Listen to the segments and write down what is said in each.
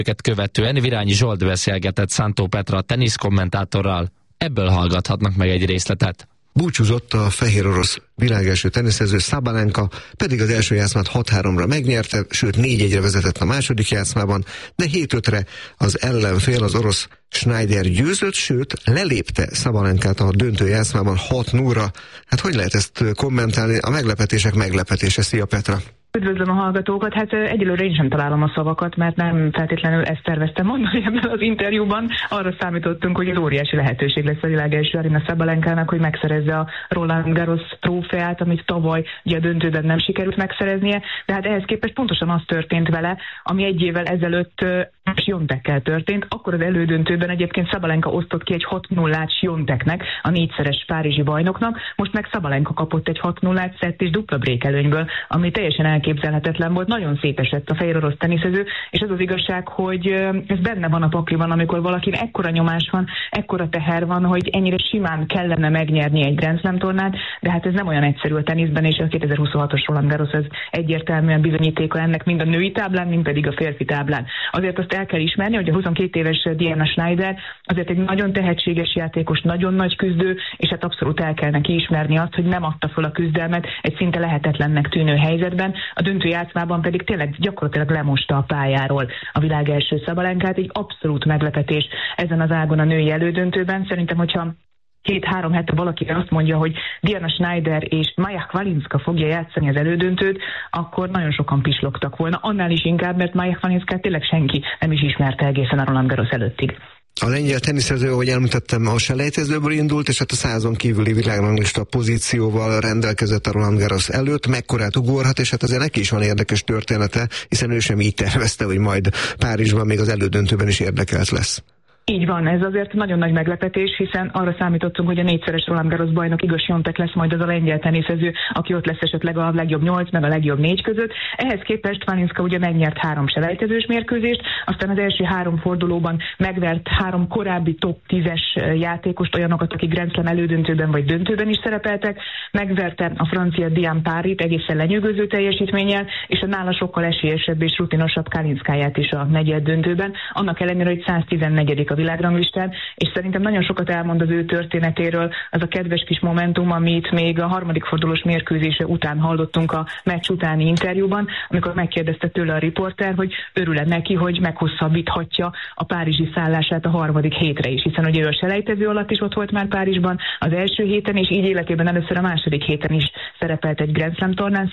Őket követően Virányi Zsolt beszélgetett Szántó Petra teniszkommentátorral. Ebből hallgathatnak meg egy részletet. Búcsúzott a fehér orosz világelső teniszező, Sabalenka pedig az első játszmát 6-3-ra megnyerte, sőt 4-1-re vezetett a második játszmában, de 7-5-re az ellenfél, az orosz Schneider győzött, sőt lelépte Sabalenkát a döntő játszmában 6-0-ra. Hát hogy lehet ezt kommentálni? A meglepetések meglepetése. Szia Petra! Üdvözlöm a hallgatókat, hát egyelőre én sem találom a szavakat, mert nem feltétlenül ezt terveztem mondani ebben az interjúban. Arra számítottunk, hogy az óriási lehetőség lesz a világ első Aryna Sabalenkának, hogy megszerezze a Roland Garros trófeát, amit tavaly ugye a döntőben nem sikerült megszereznie, de hát ehhez képest pontosan az történt vele, ami egy évvel ezelőtt Świątekkel történt. Akkor az elődöntőben egyébként Sabalenka osztott ki egy 6-0-át Świąteknek, a 4-szeres párizsi bajnoknak, most meg Sabalenka kapott egy 6-0-át szett és dupla break előnyből, ami teljesen elképzelhetetlen volt. Nagyon szétesett a fehér orosz teniszező, és az az igazság, hogy ez benne van a pakliban, amikor valakin ekkora nyomás van, ekkora teher van, hogy ennyire simán kellene megnyerni egy Grand Slam tornát, de hát ez nem olyan egyszerű a teniszben, és a 2026-os Roland Garros az egyértelműen bizonyítéka ennek mind a női táblán, mind pedig a férfi táblán. Azért azt el kell ismerni, hogy a 22 éves Diana Schneider azért egy nagyon tehetséges játékos, nagyon nagy küzdő, és hát abszolút el kell neki ismerni azt, hogy nem adta fel a küzdelmet egy szinte lehetetlennek tűnő helyzetben. A döntő játszmában pedig tényleg gyakorlatilag lemosta a pályáról a világ első Sabalenkát, egy abszolút meglepetés ezen az ágon a női elődöntőben. Szerintem, hogyha 2-3 hete valaki azt mondja, hogy Diana Schneider és Maja Hvalinska fogja játszani az elődöntőt, akkor nagyon sokan pislogtak volna. Annál is inkább, mert Maja Hvalinskát tényleg senki nem is ismerte egészen a Roland Garros előttig. A lengyel teniszező, ahogy említettem, a selejtezőből indult, és hát a 100-on kívüli világranglista pozícióval rendelkezett a Roland Garros előtt, mekkorát ugorhat, és hát azért neki is van érdekes története, hiszen ő sem így tervezte, hogy majd Párizsban még az elődöntőben is érdekelt lesz. Így van, ez azért nagyon nagy meglepetés, hiszen arra számítottunk, hogy a 4-szeres Roland Garros bajnok Iga Świątek lesz majd az a lengyel teniszező, aki ott lesz esetleg a legjobb 8 meg a legjobb 4 között. Ehhez képest Hvalinska ugye megnyert 3 selejtezős mérkőzést, aztán az első 3 fordulóban megvert 3 korábbi top 10-es játékost, olyanokat, akik Grand Slam elődöntőben vagy döntőben is szerepeltek, megverte a francia Diane Paris egészen lenyűgöző teljesítménnyel, és a nála sokkal esélyesebb és rutinosabb Kalinszkáját is a negyed döntőben, annak ellenére, hogy 114. a világranglistán, és szerintem nagyon sokat elmond az ő történetéről az a kedves kis momentum, amit még a harmadik fordulós mérkőzése után hallottunk a meccs utáni interjúban, amikor megkérdezte tőle a riporter, hogy örül-e neki, hogy meghosszabbíthatja a párizsi szállását a harmadik hétre is, hiszen ugye ő a selejtező alatt is ott volt már Párizsban az első héten, és így életében először a második héten is szerepelt egy Grand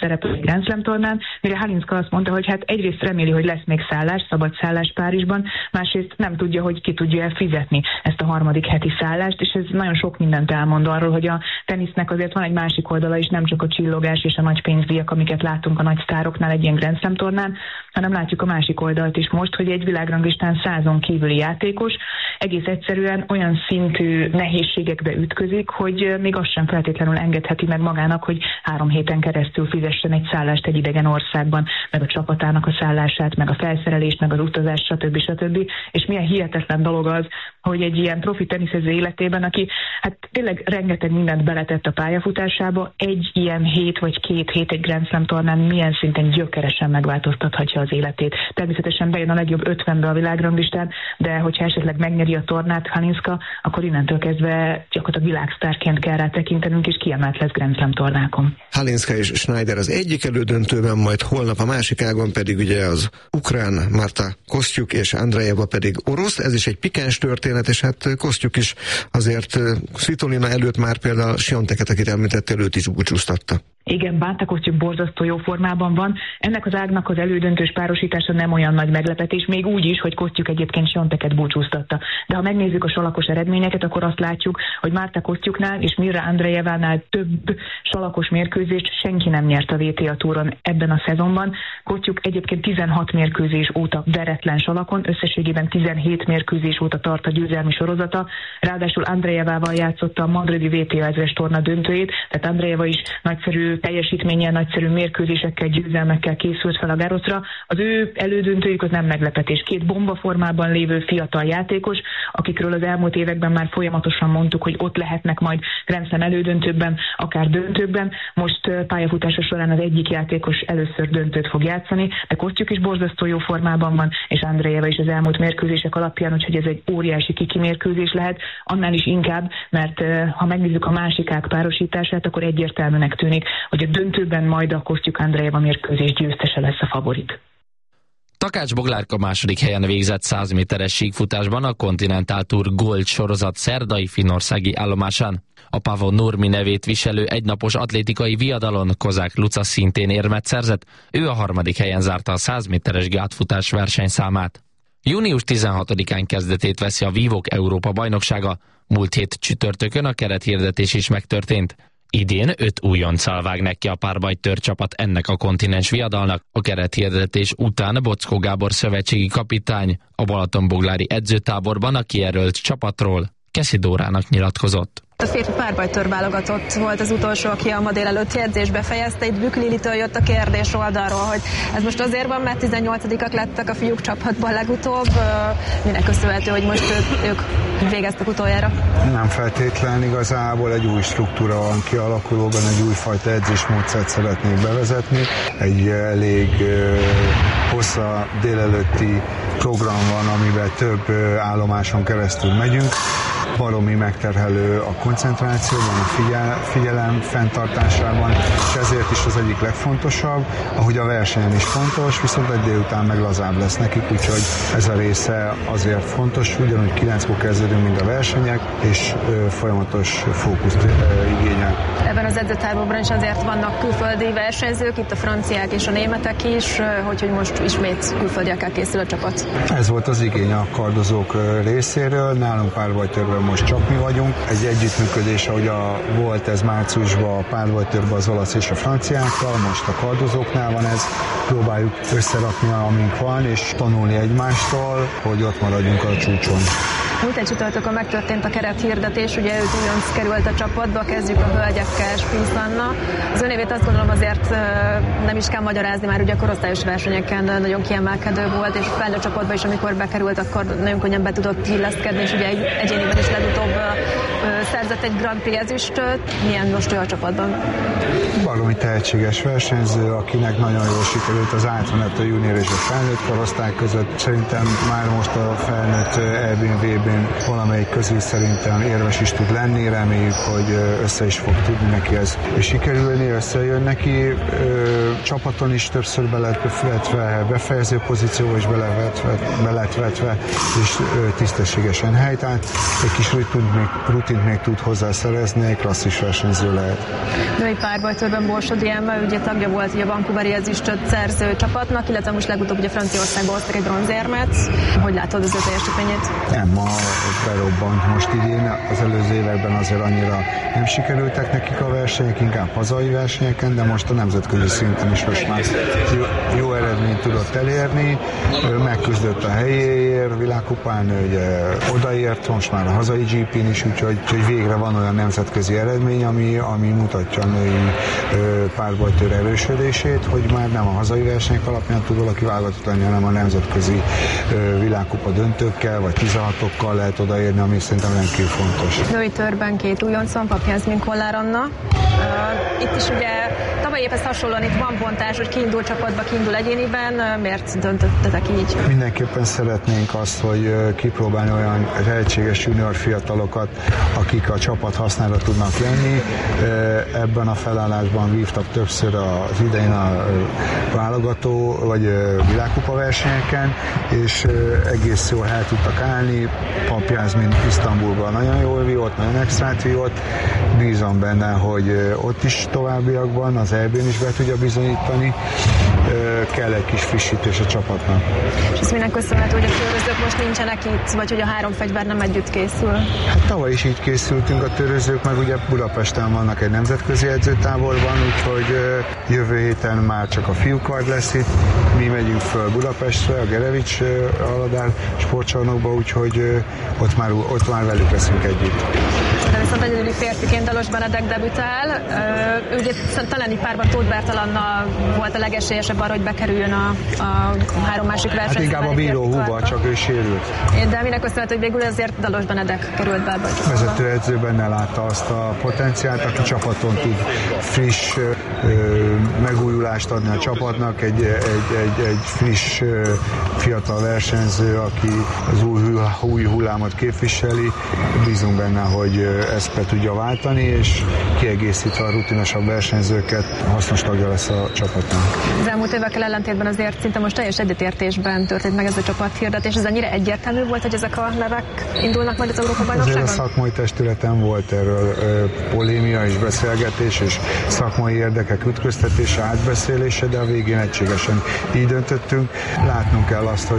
Slam tornán, mire Hvalinska azt mondta, hogy hát egyrészt reméli, hogy lesz még szállás, szabad szállás Párizsban, másrészt nem tudja, hogy ki tudja elfizetni ezt a harmadik heti szállást, és ez nagyon sok mindent elmond arról, hogy a tenisznek azért van egy másik oldala is, nem csak a csillogás és a nagy pénzdíjak, amiket látunk a nagy sztároknál egy ilyen Grand Slam tornán, hanem látjuk a másik oldalt is most, hogy egy világranglistán 100-on kívüli játékos egész egyszerűen olyan szintű nehézségekbe ütközik, hogy még azt sem feltétlenül engedheti meg magának, hogy 3 héten keresztül fizessen egy szállást egy idegen országban, meg a csapatának a szállását, meg a felszerelést, meg az utazást, stb. És milyen hihetetlen dolog az, hogy egy ilyen profi teniszező életében, aki hát tényleg rengeteg mindent beletett a pályafutásába, egy ilyen hét vagy 2 hét egy Grand Slam tornán milyen szinten gyökeresen megváltoztathatja az életét. Természetesen bejön a legjobb 50-be a világranglistán, de hogyha esetleg megnyeri a tornát Hvalinska, akkor innentől kezdve gyakorlatilag világsztárként kell rá tekintenünk, és kiemelt lesz Grand Slam tornákon. Hvalinska és Schneider az egyik elődöntőben, majd holnap a másik ágon pedig ugye az ukrán Marta Kostyuk és Andrejeva pedig orosz. Ez is egy pikáns történet, és hát Kostyuk is azért Svitolina előtt már például Świąteket, akit említett, őt is búcsúztatta. Igen, Marta Kostyuk borzasztó jó formában van. Ennek az ágnak az elődöntős párosítása nem olyan nagy meglepetés, még úgy is, hogy Kostyuk egyébként Świąteket búcsúztatta. De ha megnézzük a salakos eredményeket, akkor azt látjuk, hogy Marta Kostyuknál és Mirra Andrejevánál több salakos mérkőzést senki nem nyert a WTA túron ebben a szezonban. Kostyuk egyébként 16 mérkőzés óta veretlen salakon, összességében 17 mérkőzés óta tart a győzelmi sorozata. Ráadásul Andrejevával játszotta a madridi WTA 1000-es torna döntőjét, tehát Andrejeva is nagyszerű nagyszerű teljesítménnyel, nagyszerű mérkőzésekkel, győzelmekkel készült fel a Garroszra. Az ő elődöntőjük az nem meglepetés. 2 bombaformában lévő fiatal játékos, akikről az elmúlt években már folyamatosan mondtuk, hogy ott lehetnek majd Grand Slam elődöntőkben, akár döntőkben. Most pályafutása során az egyik játékos először döntőt fog játszani, de Kosztjuk is borzasztó jó formában van, és Andreeva is az elmúlt mérkőzések alapján, úgyhogy ez egy óriási kiki mérkőzés lehet, annál is inkább, mert ha megnézzük a másikák párosítását, akkor egyértelműnek tűnik, hogy a döntőben majd a Kosztjuk-Andreeva mérkőzés győztese lesz a favorit. Takács Boglárka második helyen végzett 100 méteres síkfutásban a Continental Tour Gold sorozat szerdai finnországi állomásán. A Paavo Nurmi nevét viselő egynapos atlétikai viadalon Kozák Luca szintén érmet szerzett, ő a 3. helyen zárta a 100 méteres gátfutás versenyszámát. Június 16-án kezdetét veszi a Vívok Európa bajnoksága, múlt hét csütörtökön a kerethirdetés is megtörtént. Idén 5 újonccal vág neki a párbajtőr csapat ennek a kontinens viadalnak. A kerethirdetés után Boczkó Gábor szövetségi kapitány a Balatonboglári edzőtáborban a kijelölt csapatról Keszi Dórának nyilatkozott. A férfi párbajtőr válogatott volt az utolsó, aki a ma délelőtti edzésbe fejezte. Itt Bükk Lilitől jött a kérdés oldalról, hogy ez most azért van, mert 18-ak lettek a fiúk csapatban legutóbb. Minek köszönhető, hogy most ők végeztek utoljára? Nem feltétlen, igazából egy új struktúra van kialakulóban, egy újfajta edzésmódszert szeretnék bevezetni. Egy elég hossza délelőtti program van, amiben több állomáson keresztül megyünk. Baromi megterhelő a koncentrációban, a figyelem fenntartásában, és ezért is az egyik legfontosabb, ahogy a versenyen is fontos, viszont egy délután meg lazább lesz nekik, úgyhogy ez a része azért fontos, ugyanúgy 9-kor kezdődünk, mint a versenyek, és folyamatos fókuszt igényel. Ebben az edzőtáborban is azért vannak külföldi versenyzők, itt a franciák és a németek is, hogy most ismét külföldiekkel készül a csapat. Ez volt az igény a kardozók részéről, nálunk párbajtőrben most csak mi vagyunk. Egy együttműködés, ahogy volt ez márciusban a párbajtőrben az olasz és a franciákkal, most a kardozóknál van ez, próbáljuk összerakni, amink van, és tanulni egymástól, hogy ott maradjunk a csúcson. Múlt egy csütörtökön megtörtént a kerethirdetés, ugye 5 újonc került a csapatba, kezdjük a hölgyekkel, Spies Anna. Az önévét azt gondolom azért nem is kell magyarázni, már ugye a korosztályos versenyeken nagyon kiemelkedő volt, és a felnőtt csapatba is, amikor bekerült, akkor nagyon könnyen be tudott illeszkedni, és ugye egyéniben is legutóbb szerzett egy Grand Prix ezüstöt. Milyen most ő a csapatban? Valami tehetséges versenyző, akinek nagyon jól sikerült az átmenet a junior és a felnőtt korosztály között. Szerintem már most a felnőtt EB-n valamelyik közül szerintem érves is tud lenni, reméljük, hogy össze is fog tudni neki ez sikerülni, összejön neki, csapaton is többször be lett vetve, befejező pozícióba is be lett vetve, és tisztességesen helytált, egy kis rutint még tud hozzászerezni, klasszis versenyző lehet. Női párbajtőrben Borsodi Emma, ugye tagja volt a Vancouveri ezüstöt szerző csapatnak, illetve most legutóbb ugye Franciaországban hoztak egy bronzérmet. Hogy látod az ő teljesítményét? Emma berobbant most idén, az előző években azért annyira nem sikerültek nekik a versenyek, inkább hazai versenyeken, de most a nemzetközi szinten is most már jó eredményt tudott elérni, megküzdött a helyéért, világkupán ugye odaért, most már a hazai GP-n is, úgyhogy végre van olyan nemzetközi eredmény, ami mutatja a női párbajtőr erősödését, hogy már nem a hazai versenyek alapján tud valaki válogatott lenni, hanem a nemzetközi világkupa döntőkkel, vagy 16-okkal lehet odaérni, ami szerintem rendkívül fontos. Női törben 2 újonc van, Papjánszmin Kollár Anna. Itt is ugye tavaly évhez hasonlóan itt van bontás, hogy kiindul csapatba, kiindul egyéniben. Miért döntöttetek így? Mindenképpen szeretnénk azt, hogy kipróbálni olyan tehetséges junior fiatalokat, akik a csapat hasznára tudnak lenni. Ebben a felállásban vívtak többször az idején a válogató vagy világkupa versenyeken, és egész jól el tudtak állni. Papjánszmin Isztambulban nagyon jól vívott, nagyon extrát vívott. Bízom benne, hogy ott is továbbiakban, az EB-n is be tudja bizonyítani. Kell egy kis frissítés a csapatnak. És ez minek köszönhető, hogy a törőzők most nincsenek itt, vagy hogy a 3 fegyver nem együtt készül? Hát tavaly is így készültünk a törőzők, meg ugye Budapesten vannak egy nemzetközi edzőtáborban, úgyhogy jövő héten már csak a fiúkard lesz itt. Mi megyünk föl Budapestre, a Gerevics Aladár sportcsarnokba, úgyhogy ott már velük leszünk együtt. területen viszont egyedüli férfiként Dalos Benedek debütál. Ugye talán így párban Tóth Bertalannal volt a legesélyesebb arra, hogy bekerüljön a három másik versenyző. Hát inkább a bíró húva, csak ő sérült. De minek köszönhető, hogy végül azért Dalos Benedek került be ebbe a csapatba. Vezetőedző benne látta azt a potenciált, aki csapaton tud friss megújulást adni a csapatnak, egy friss fiatal versenyző, aki az új hullámot képviseli. Bízunk benne, hogy ezt be tudja váltani, és kiegészítve a rutinosabb versenyzőket hasznos tagja lesz a csapatnak. Az elmúlt évekkel ellentétben azért szinte most teljes egyetértésben történt meg ez a csapathirdetés. Ez annyira egyértelmű volt, hogy ezek a nevek indulnak majd az Európa-bajnokságon? Azért a szakmai testületen volt erről polémia és beszélgetés, és szakmai érdekek ütköztetése, átbeszélése, de a végén egységesen így döntöttünk. Látnunk kell azt,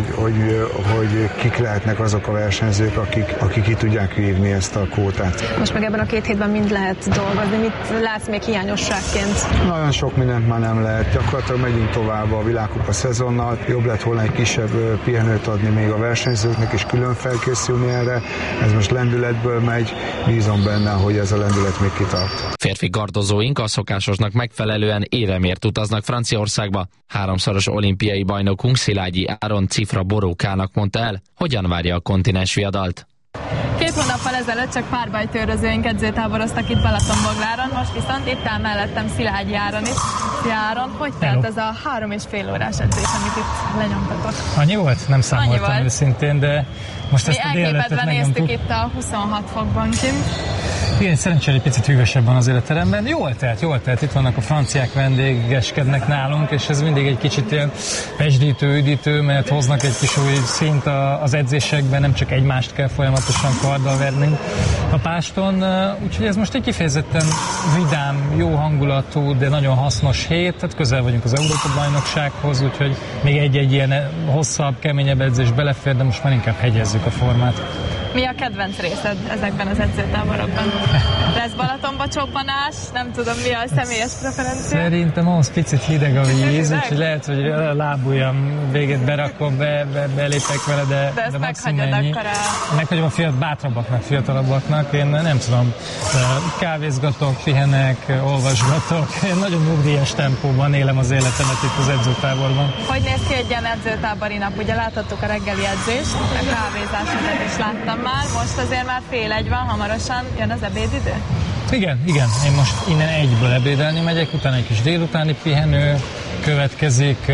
hogy kik lehetnek azok a versenyzők, akik ki tudják vívni ezt a kvótát. Most meg ebben a 2 hétben mind lehet dolgozni. Mit látsz még hiányosságként? Nagyon sok mindent már nem lehet. Gyakorlatilag megyünk tovább a világkupa szezonnal. Jobb lett volna egy kisebb pihenőt adni még a versenyzőknek, és külön felkészülni erre. Ez most lendületből megy. Bízom benne, hogy ez a lendület még kitart. Férfi gardozóink a szokásosnak megfelelően évemért utaznak Franciaországba. 3-szoros olimpiai bajnokunk Szilágyi Áron cifra borókának mondta el, hogyan várja a kontinens viadalt. 2 hónappal ezelőtt csak párbajtőrözőink edzőtáboroztak itt Balatonbogláron, most viszont itt áll mellettem Szilágyi Áron is. Szia Áron, hogy telt ez a 3,5 órás edzés, amit itt lenyomtatok? Annyi volt? Nem számoltam őszintén, de most ezt a délelőttet megnyomtuk. néztük itt a 26 fokban kint. Igen, szerencsére egy picit hűvösebben az életteremben. Jól telt. Itt vannak a franciák, vendégeskednek nálunk, és ez mindig egy kicsit ilyen pesdítő, üdítő, mert hoznak egy kis új szint az edzésekben, nem csak egymást kell folyamatosan karddal verni a páston. Úgyhogy ez most egy kifejezetten vidám, jó hangulatú, de nagyon hasznos hét. Tehát közel vagyunk az Európa-bajnoksághoz, úgyhogy még egy ilyen hosszabb, keményebb edzés belefér, de most már inkább hegyezzük a formát. Mi a kedvenc részed ezekben az edzőtáborokban? Lesz Balatonba csobbanás? Nem tudom, mi a személyes preferencia? Szerintem ahhoz picit hideg a víz, úgyhogy lehet, hogy a lábujjam végét berakom, belépek vele, de maximum ennyi. Meghagyom a bátrabbaknak, fiatalabbaknak. Én nem tudom, kávézgatok, pihenek, olvasgatok. Én nagyon nyugdíjas tempóban élem az életemet itt az edzőtáborban. Hogy néz ki egy ilyen edzőtábori nap? Ugye láthattuk a reggeli edzést, a kávézásokat is láttam már, most azért már 12:30 van, hamarosan jön az ebédidő? Igen. Én most innen egyből ebédelni megyek, utána egy kis délutáni pihenő következik,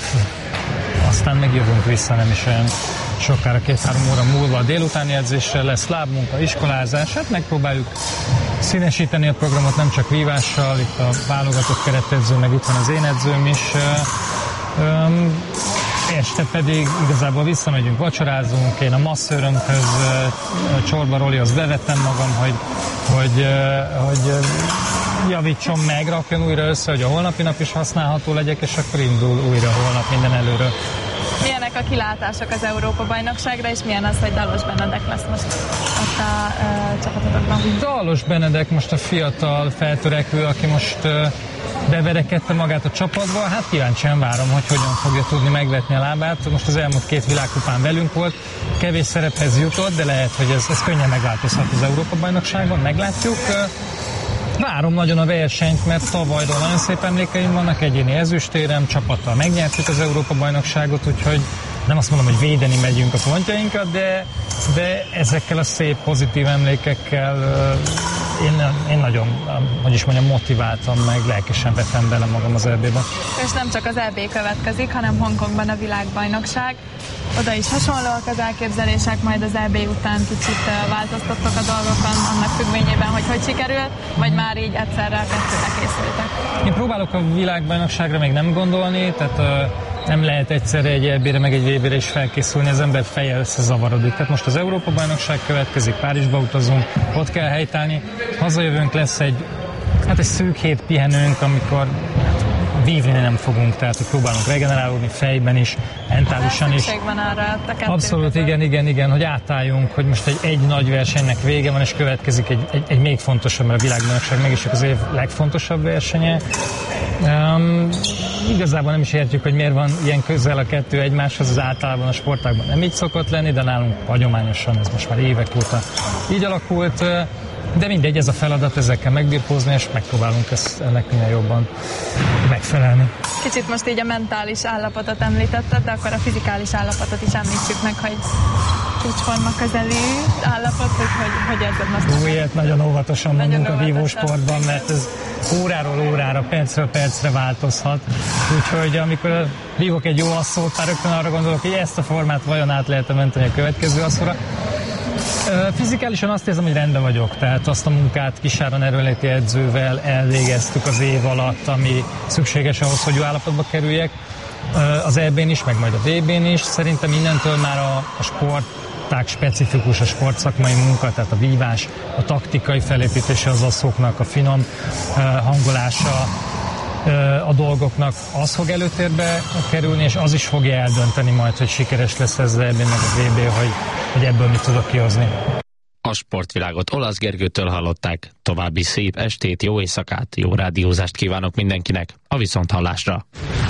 aztán megjövünk vissza, nem is olyan sokára, 2-3 óra múlva a délutáni edzésre lesz lábmunka, iskolázás, hát megpróbáljuk színesíteni a programot nem csak vívással, itt a válogatott keretedző, meg itt van az én edzőm is. Este pedig igazából visszamegyünk, vacsorázunk, én a masszőrömhöz, Csorba Rolihoz bevettem magam, hogy javítson meg, rakjon újra össze, hogy a holnapi nap is használható legyek, és akkor indul újra holnap minden előről. Milyenek a kilátások az Európa-bajnokságra, és milyen az, hogy Dalos Benedek lesz most ott a csapatokban? Dalos Benedek most a fiatal feltörekvő, aki most beverekedte magát a csapatba, hát kíváncsian várom, hogy hogyan fogja tudni megvetni a lábát. Most az elmúlt 2 világkupán velünk volt, kevés szerephez jutott, de lehet, hogy ez könnyen megváltozhat az Európa-bajnokságon, meglátjuk. Várom nagyon a versenyt, mert tavalyról nagyon szép emlékeim vannak, egyéni ezüstérem, csapattal megnyertük az Európa-bajnokságot, úgyhogy nem azt mondom, hogy védeni megyünk a pontjainkat, de ezekkel a szép, pozitív emlékekkel én nagyon, motiváltam meg, lelkesen vettem bele magam az EB-be. És nem csak az EB következik, hanem Hongkongban a világbajnokság. Oda is hasonlóak az elképzelések, majd az EB után kicsit változtattok a dolgokon, annak függvényében, hogy sikerül, vagy már így egyszerre a kettőre készültek. Én próbálok a világbajnokságra még nem gondolni, tehát nem lehet egyszerre egy EB-re meg egy VB-re is felkészülni, az ember feje összezavarodik. Tehát most az Európa-bajnokság következik, Párizsba utazunk, ott kell helytállni, hazajövünk, lesz egy szűk hét pihenőnk, amikor vívni nem fogunk, tehát hogy próbálunk regenerálódni fejben is, mentálisan is. Abszolút, igen, hogy átálljunk, hogy most egy nagy versenynek vége van, és következik egy még fontosabb, mert a világbajnokság mégis az év legfontosabb versenye. Igazából nem is értjük, hogy miért van ilyen közel a kettő egymáshoz, az általában a sportágban nem így szokott lenni, de nálunk hagyományosan ez most már évek óta így alakult. De mindegy, ez a feladat, ezekkel megbirkózni, és megpróbálunk ennek minél jobban megfelelni. Kicsit most így a mentális állapotot említetted, de akkor a fizikális állapotot is említsük meg, hogy csúcsforma közeli állapot, hogy érzed most? Ilyet nagyon óvatosan mondunk a vívósportban, mert ez óráról órára, percről percre változhat. Úgyhogy amikor vívok egy jó asszót, már rögtön arra gondolok, hogy ezt a formát vajon át lehet menteni a következő asszóra. Fizikálisan azt érzem, hogy rendben vagyok, tehát azt a munkát kisáron erőnléti edzővel elvégeztük az év alatt, ami szükséges ahhoz, hogy jó állapotba kerüljek. Az EB-n is, meg majd a VB-n is. Szerintem innentől már a sportág specifikus, a sportszakmai munka, tehát a vívás, a taktikai felépítése az asszóknak, a finom hangolása a dolgoknak, az fog előtérbe kerülni, és az is fogja eldönteni majd, hogy sikeres lesz ez az EB meg a VB, hogy ebből mit tudok kihozni. A sportvilágot Olasz Gergőtől hallották. További szép estét, jó éjszakát, jó rádiózást kívánok mindenkinek. A viszonthallásra.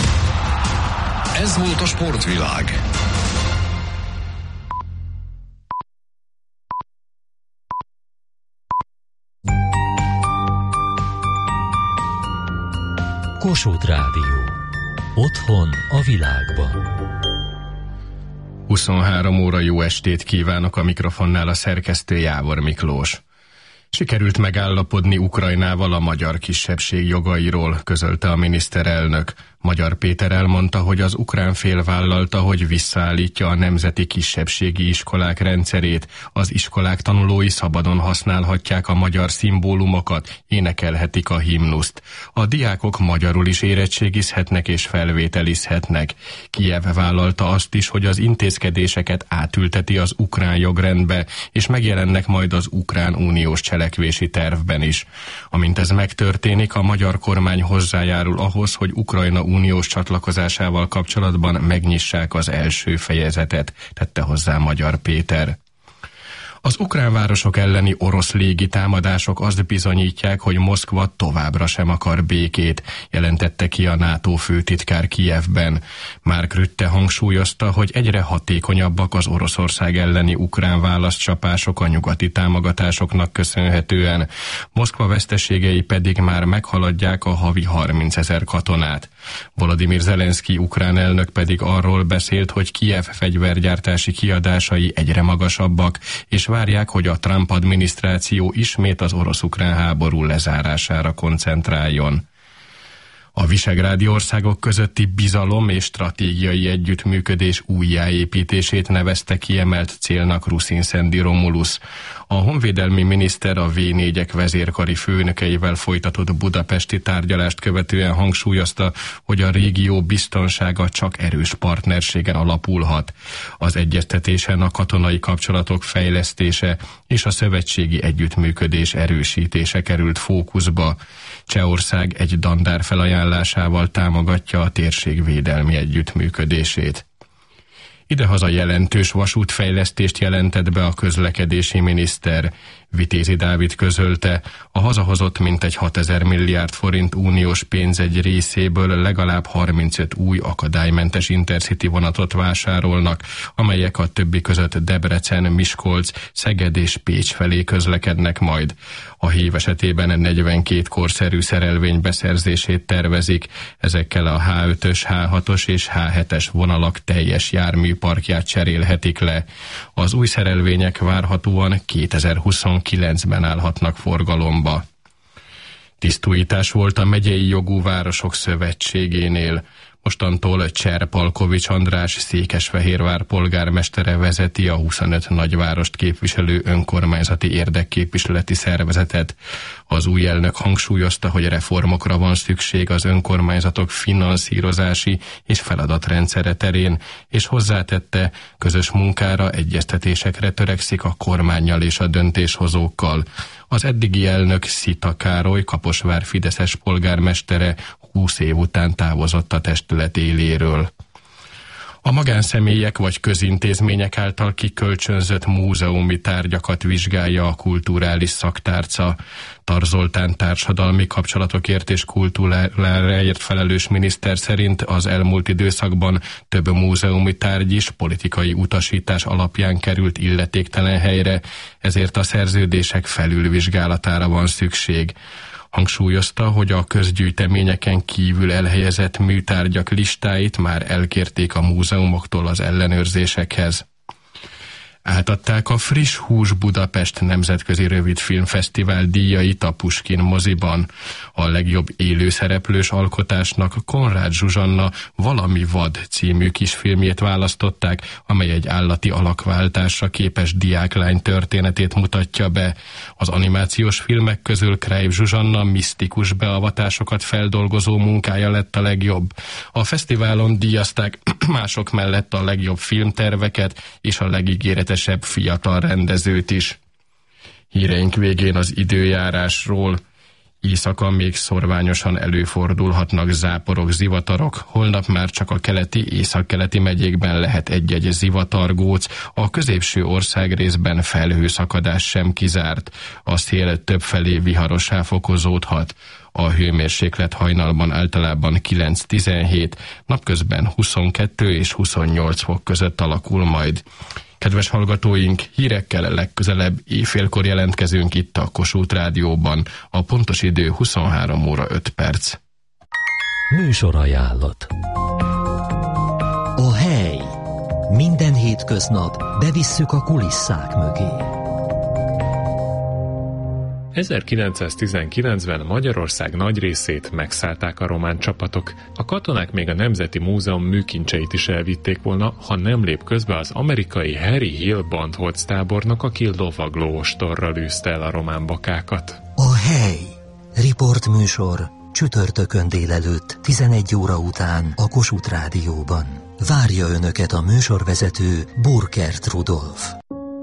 Ez volt a sportvilág. Kossuth Rádió. Otthon a világban. 23 óra, jó estét kívánok, a mikrofonnál a szerkesztő Jávor Miklós. Sikerült megállapodni Ukrajnával a magyar kisebbség jogairól, közölte a miniszterelnök. Magyar Péter elmondta, hogy az ukrán fél vállalta, hogy visszaállítja a nemzeti kisebbségi iskolák rendszerét. Az iskolák tanulói szabadon használhatják a magyar szimbólumokat, énekelhetik a himnuszt. A diákok magyarul is érettségizhetnek és felvételizhetnek. Kijev vállalta azt is, hogy az intézkedéseket átülteti az ukrán jogrendbe, és megjelennek majd az ukrán uniós cselekvési tervben is. Amint ez megtörténik, a magyar kormány hozzájárul ahhoz, hogy Ukrajna uniós csatlakozásával kapcsolatban megnyissák az első fejezetet, tette hozzá Magyar Péter. Az ukrán városok elleni orosz légitámadások azt bizonyítják, hogy Moszkva továbbra sem akar békét, jelentette ki a NATO főtitkár Kijevben. Mark Rutte hangsúlyozta, hogy egyre hatékonyabbak az Oroszország elleni ukrán válaszcsapások a nyugati támogatásoknak köszönhetően. Moszkva veszteségei pedig már meghaladják a havi 30 000 katonát. Volodymyr Zelenszky ukrán elnök pedig arról beszélt, hogy Kijev fegyvergyártási kiadásai egyre magasabbak, és várják, hogy a Trump adminisztráció ismét az orosz-ukrán háború lezárására koncentráljon. A visegrádi országok közötti bizalom és stratégiai együttműködés újjáépítését nevezte kiemelt célnak Rusin Szendi Romulus. A honvédelmi miniszter a V4-ek vezérkari főnökeivel folytatott budapesti tárgyalást követően hangsúlyozta, hogy a régió biztonsága csak erős partnerségen alapulhat. Az egyeztetésen a katonai kapcsolatok fejlesztése és a szövetségi együttműködés erősítése került fókuszba. Csehország egy dandár felajánlásával támogatja a térség védelmi együttműködését. Idehaza jelentős vasútfejlesztést jelentett be a közlekedési miniszter. Vitézi Dávid közölte, a hazahozott mintegy 6000 milliárd forint uniós pénz egy részéből legalább 35 új akadálymentes Intercity vonatot vásárolnak, amelyek a többi között Debrecen, Miskolc, Szeged és Pécs felé közlekednek majd. A hív esetében 42 korszerű szerelvény beszerzését tervezik, ezekkel a H5-ös, H6-os és H7-es vonalak teljes járműparkját cserélhetik le. Az új szerelvények várhatóan 2029-ben állhatnak forgalomba. Tisztújítás volt a Megyei Jogú Városok Szövetségénél. Mostantól Cser Palkovics András Székesfehérvár polgármestere vezeti a 25 nagyvárost képviselő önkormányzati érdekképviseleti szervezetet. Az új elnök hangsúlyozta, hogy reformokra van szükség az önkormányzatok finanszírozási és feladatrendszere terén, és hozzátette, közös munkára, egyeztetésekre törekszik a kormánnyal és a döntéshozókkal. Az eddigi elnök Szita Károly, Kaposvár fideszes polgármestere 20 év után távozott a testület éléről. A magánszemélyek vagy közintézmények által kikölcsönzött múzeumi tárgyakat vizsgálja a kulturális szaktárca. Tar Zoltán társadalmi kapcsolatokért és kultúráért felelős miniszter szerint az elmúlt időszakban több múzeumi tárgy is politikai utasítás alapján került illetéktelen helyre, ezért a szerződések felülvizsgálatára van szükség. Hangsúlyozta, hogy a közgyűjteményeken kívül elhelyezett műtárgyak listáit már elkérték a múzeumoktól az ellenőrzésekhez. Átadták a Friss Hús Budapest Nemzetközi Rövidfilmfesztivál díjait a Puskin moziban. A legjobb élőszereplős alkotásnak Konrád Zsuzsanna Valami vad című kisfilmjét választották, amely egy állati alakváltásra képes diáklány történetét mutatja be. Az animációs filmek közül Kreiv Zsuzsanna misztikus beavatásokat feldolgozó munkája lett a legjobb. A fesztiválon díjazták mások mellett a legjobb filmterveket és a legígéretesebb fiatal rendezőt is. Híreink végén az időjárásról. Éjszaka még szorványosan előfordulhatnak záporok, zivatarok, holnap már csak a keleti, északkeleti megyékben lehet egy-egy zivatargóc, a középső országrészben felhőszakadás sem kizárt, a szél többfelé viharossá fokozódhat. A hőmérséklet hajnalban általában 9-17, napközben 22 és 28 fok között alakul majd. Kedves hallgatóink, hírekkel legközelebb éjfélkor jelentkezünk itt a Kossuth Rádióban. A pontos idő 23 óra 5 perc. Műsorajánlat. A hely. Minden hétköznap bevisszük a kulisszák mögé. 1919-ben Magyarország nagy részét megszállták a román csapatok. A katonák még a Nemzeti Múzeum műkincseit is elvitték volna, ha nem lép közbe az amerikai Harry Hill Bandholz tábornok, aki lovagló ostorral űzte el a román bakákat. A hely. Riportműsor csütörtökön délelőtt 11 óra után a Kossuth Rádióban. Várja Önöket a műsorvezető Burkert Rudolf.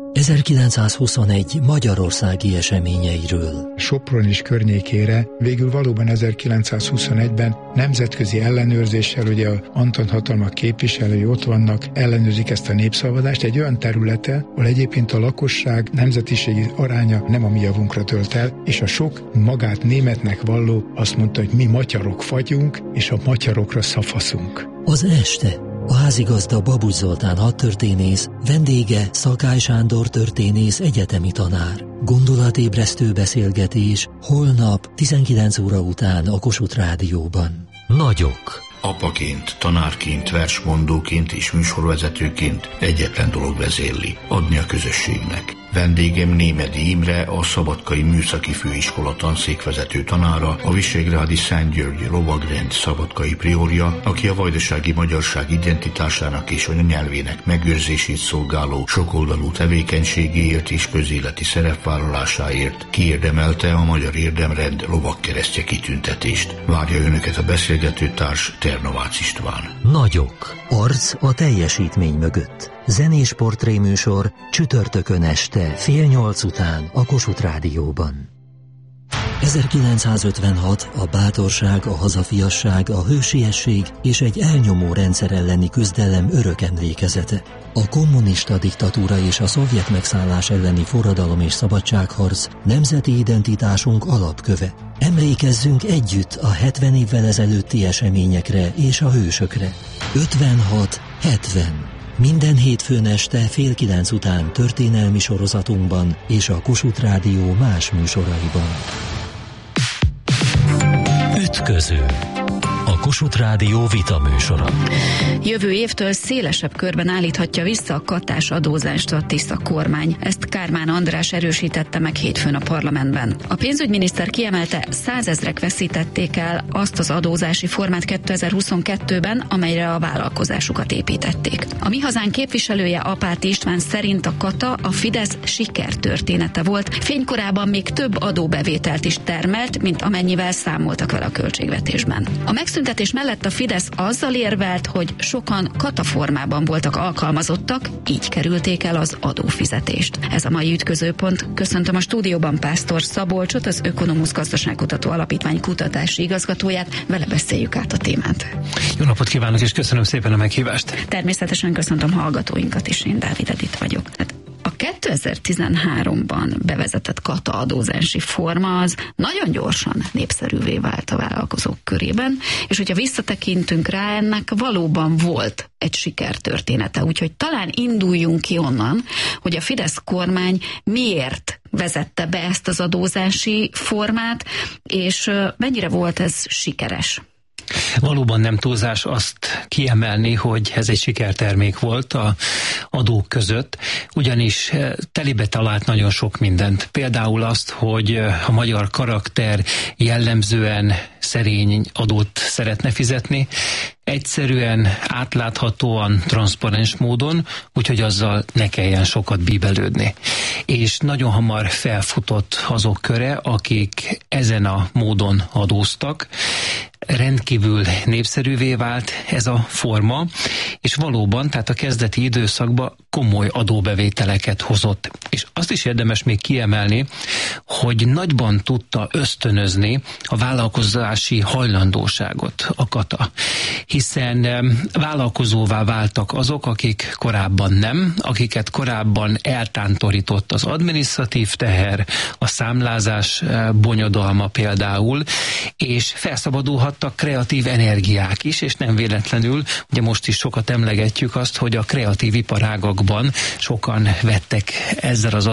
1921 magyarországi eseményeiről. Sopron és környékére végül valóban 1921-ben nemzetközi ellenőrzéssel, ugye a Anton hatalmak képviselői ott vannak, ellenőrzik ezt a népszavazást egy olyan területen, ahol egyébként a lakosság nemzetiségi aránya nem a mi javunkra tölt el, és a sok magát németnek valló azt mondta, hogy mi magyarok vagyunk, és a magyarokra szavazunk. Az este a házigazda Babucs Zoltán hadtörténész, vendége Szakály Sándor történész egyetemi tanár. Gondolatébresztő beszélgetés holnap 19 óra után a Kossuth Rádióban. Nagyok. Apaként, tanárként, versmondóként és műsorvezetőként egyetlen dolog vezérli: adni a közösségnek. Vendégem Némedy Imre, a Szabadkai Műszaki Főiskola tanszékvezető tanára, a Visegrádi Szent György lovagrend szabadkai priorja, aki a vajdasági magyarság identitásának és anyanyelvének megőrzését szolgáló sokoldalú tevékenységéért és közéleti szerepvállalásáért kiérdemelte a Magyar Érdemrend lovagkeresztje kitüntetést. Várja Önöket a beszélgetőtárs Ternovácz István. Nagyok. Arc a teljesítmény mögött. Zenés portréműsor csütörtökön este 7:30 után a Kossuth Rádióban. 1956 a bátorság, a hazafiasság, a hősiesség és egy elnyomó rendszer elleni küzdelem örök emlékezete. A kommunista diktatúra és a szovjet megszállás elleni forradalom és szabadságharc nemzeti identitásunk alapköve. Emlékezzünk együtt a 70 évvel ezelőtti eseményekre és a hősökre. 56-70. Minden hétfőn este 8:30 után történelmi sorozatunkban és a Kossuth Rádió más műsoraiban. Ütköző. A Kossuth Rádió vita műsora. Jövő évtől szélesebb körben állíthatja vissza a kattás adózást a tiszta kormány. Ezt Kármán András erősítette meg hétfőn a parlamentben. A pénzügyminiszter kiemelte, 100 000-ek veszítették el azt az adózási formát 2022-ben, amelyre a vállalkozásukat építették. A Mi Hazánk képviselője, Apáti István szerint a kata a Fidesz sikertörténete volt. Fénykorában még több adóbevételt is termelt, mint amennyivel számoltak vele a költségvetésben. A megszüntetés mellett a Fidesz azzal érvelt, hogy sokan kataformában voltak alkalmazottak, így kerülték el az adófizetést. Ez a mai ütközőpont. Köszöntöm a stúdióban Pásztor Szabolcsot, az Ökonomusz Gazdaságkutató Alapítvány kutatási igazgatóját. Vele beszéljük át a témát. Jó napot kívánok, és köszönöm szépen a meghívást. Természetesen köszöntöm hallgatóinkat is, én Dávid Edith vagyok. A 2013-ban bevezetett kata adózási forma az nagyon gyorsan népszerűvé vált a vállalkozók körében, és hogyha visszatekintünk rá, ennek valóban volt egy sikertörténete, úgyhogy talán induljunk ki onnan, hogy a Fidesz kormány miért vezette be ezt az adózási formát, és mennyire volt ez sikeres. Valóban nem túlzás azt kiemelni, hogy ez egy sikertermék volt a adók között, ugyanis telibe talált nagyon sok mindent. Például azt, hogy a magyar karakter jellemzően szerény adót szeretne fizetni, egyszerűen, átláthatóan, transzparens módon, úgyhogy azzal ne kelljen sokat bíbelődni. És nagyon hamar felfutott azok köre, akik ezen a módon adóztak. Rendkívül népszerűvé vált ez a forma, és valóban, tehát a kezdeti időszakban komoly adóbevételeket hozott. És azt is érdemes még kiemelni, hogy nagyban tudta ösztönözni a vállalkozási hajlandóságot a kata. Hiszen vállalkozóvá váltak azok, akik korábban nem, akiket korábban eltántorított az adminisztratív teher, a számlázás bonyodalma például, és felszabadulhattak kreatív energiák is, és nem véletlenül, ugye most is sokat emlegetjük azt, hogy a kreatív iparágakban sokan vettek ezzel az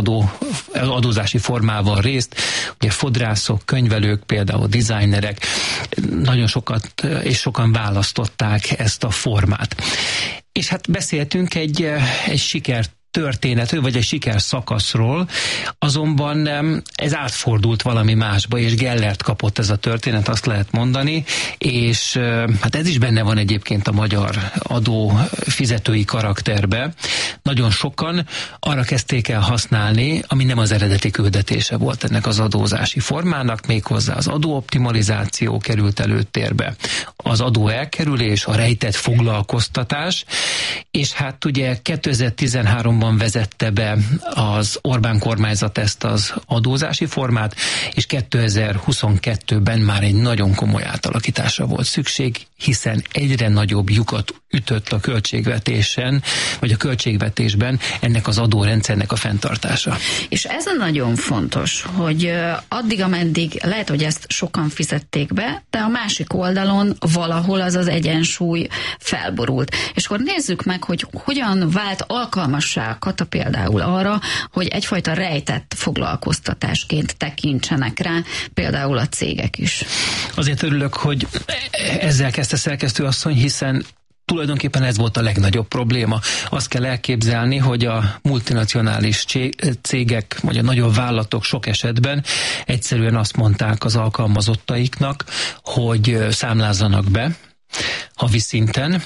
adózási formával részt, ugye fodrászok, könyvelők, például designerek, nagyon sokat és sokan választották ezt a formát. És hát beszéltünk egy sikertörténetről, vagy egy sikerszakaszról, azonban ez átfordult valami másba, és Gellert kapott ez a történet, azt lehet mondani, és hát ez is benne van egyébként a magyar adófizetői karakterbe. Nagyon sokan arra kezdték el használni, ami nem az eredeti küldetése volt ennek az adózási formának, méghozzá az adóoptimalizáció került előtérbe, az adóelkerülés, a rejtett foglalkoztatás, és hát ugye 2013-ban vezette be az Orbán kormányzat ezt az adózási formát, és 2022-ben már egy nagyon komoly átalakításra volt szükség, hiszen egyre nagyobb lyukat ütött a költségvetésen, vagy a költségvetésben ennek az adórendszernek a fenntartása. És ez a nagyon fontos, hogy addig, ameddig lehet, hogy ezt sokan fizették be, de a másik oldalon valahol az az egyensúly felborult. És akkor nézzük meg, hogy hogyan vált alkalmassá a kata például arra, hogy egyfajta rejtett foglalkoztatásként tekintsenek rá például a cégek is. Azért örülök, hogy ezzel kezdte szerkesztő asszony, hiszen tulajdonképpen ez volt a legnagyobb probléma. Azt kell elképzelni, hogy a multinacionális cégek, vagy a nagyobb vállalatok sok esetben egyszerűen azt mondták az alkalmazottaiknak, hogy számlázzanak be havi szinten,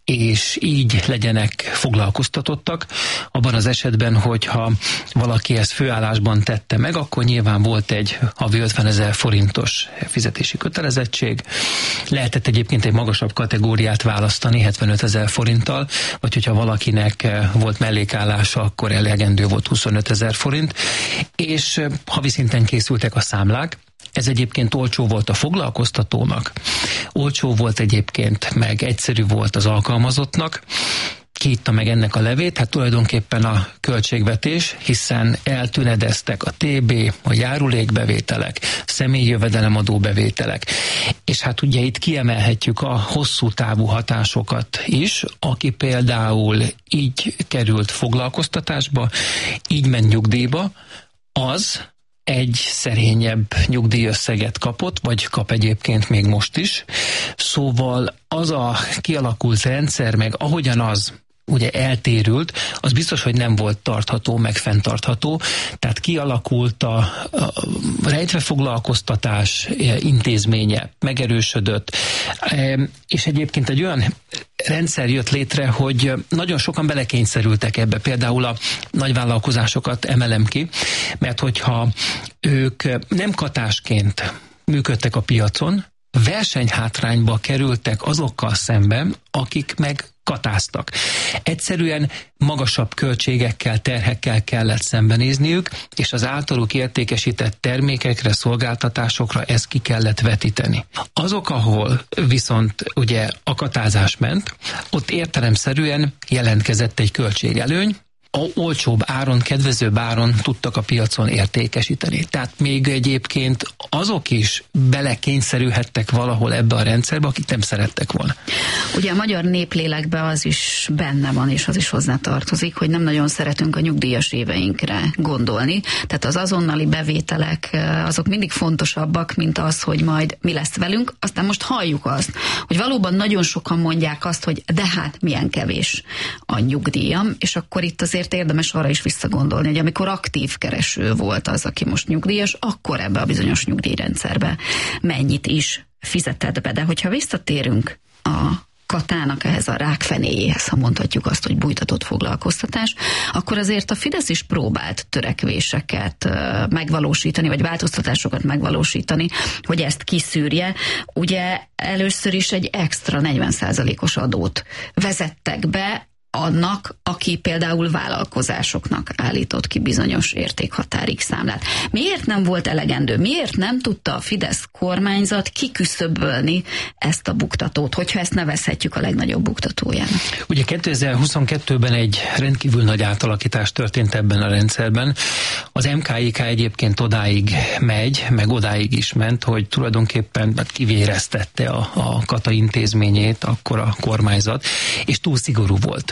és így legyenek foglalkoztatottak. Abban az esetben, hogyha valaki ezt főállásban tette meg, akkor nyilván volt egy havi 50 000 forintos fizetési kötelezettség. Lehetett egyébként egy magasabb kategóriát választani 75 000 forinttal, vagy hogyha valakinek volt mellékállása, akkor elegendő volt 25 000 forint, és havi szinten készültek a számlák. Ez egyébként olcsó volt a foglalkoztatónak, olcsó volt egyébként, meg egyszerű volt az alkalmazottnak. Ki itta meg ennek a levét? Hát tulajdonképpen a költségvetés, hiszen eltünedeztek a TB, a járulékbevételek, személyi jövedelemadó bevételek. És hát ugye itt kiemelhetjük a hosszú távú hatásokat is, aki például így került foglalkoztatásba, így ment nyugdíjba, az egy szerényebb nyugdíjösszeget kapott, vagy kap egyébként még most is. Szóval az a kialakult rendszer, meg ahogyan az ugye eltérült, az biztos, hogy nem volt tartható, meg fenntartható. Tehát kialakult a rejtve foglalkoztatás intézménye, megerősödött, és egyébként egy olyan rendszer jött létre, hogy nagyon sokan belekényszerültek ebbe. Például a nagyvállalkozásokat emelem ki, mert hogyha ők nem katásként működtek a piacon, versenyhátrányba kerültek azokkal szemben, akik meg katáztak. Egyszerűen magasabb költségekkel, terhekkel kellett szembenézniük, és az általuk értékesített termékekre, szolgáltatásokra ezt ki kellett vetíteni. Azok, ahol viszont ugye a katázás ment, ott értelemszerűen jelentkezett egy költségelőny, olcsóbb áron, kedvezőbb áron tudtak a piacon értékesíteni. Tehát még egyébként azok is belekényszerülhettek valahol ebbe a rendszerbe, akik nem szerettek volna. Ugye a magyar néplélekben az is benne van, és az is hozzátartozik, hogy nem nagyon szeretünk a nyugdíjas éveinkre gondolni. Tehát az azonnali bevételek azok mindig fontosabbak, mint az, hogy majd mi lesz velünk. Aztán most halljuk azt, hogy valóban nagyon sokan mondják azt, hogy de hát milyen kevés a nyugdíjam, és akkor itt azért érdemes arra is visszagondolni, hogy amikor aktív kereső volt az, aki most nyugdíjas, akkor ebbe a bizonyos nyugdíjrendszerbe mennyit is fizetett be. De hogyha visszatérünk a Katának ehhez a rákfenéjéhez, ha mondhatjuk azt, hogy bújtatott foglalkoztatás, akkor azért a Fidesz is próbált törekvéseket megvalósítani, vagy változtatásokat megvalósítani, hogy ezt kiszűrje. Ugye először is egy extra 40%-os adót vezettek be annak, aki például vállalkozásoknak állított ki bizonyos értékhatárig számlát. Miért nem volt elegendő? Miért nem tudta a Fidesz kormányzat kiküszöbölni ezt a buktatót, hogyha ezt nevezhetjük a legnagyobb buktatójának? Ugye 2022-ben egy rendkívül nagy átalakítás történt ebben a rendszerben. Az MKIK egyébként odáig megy, meg odáig is ment, hogy tulajdonképpen kivéreztette a Kata intézményét akkor a kormányzat, és túl szigorú volt.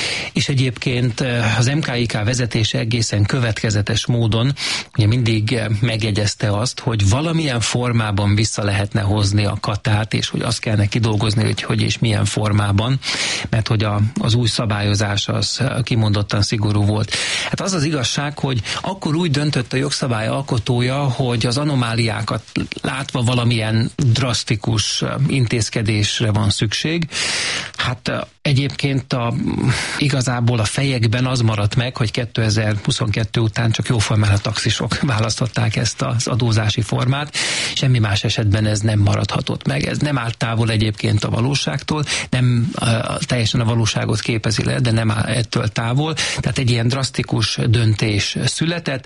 És egyébként az MKIK vezetése egészen következetes módon ugye mindig megjegyezte azt, hogy valamilyen formában vissza lehetne hozni a Katát, és hogy azt kellene kidolgozni, hogy és milyen formában, mert hogy az új szabályozás az kimondottan szigorú volt. Hát az az igazság, hogy akkor úgy döntött a jogszabály alkotója, hogy az anomáliákat látva valamilyen drasztikus intézkedésre van szükség. Hát egyébként igazából a fejekben az maradt meg, hogy 2022 után csak jóformán a taxisok választották ezt az adózási formát, semmi más esetben ez nem maradhatott meg. Ez nem állt távol egyébként a valóságtól, nem teljesen a valóságot képezi le, de nem áll ettől távol. Tehát egy ilyen drasztikus döntés született.